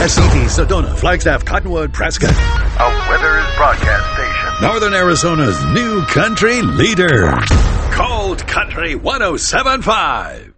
Pacitti, Sedona, Flagstaff, Cottonwood, Prescott. A Withers broadcast station. Northern Arizona's new country leader. Cold Country 107.5.